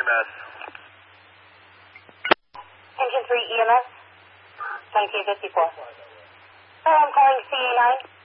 EMS. Engine 3 EMS, 1954. So I'm calling CA9.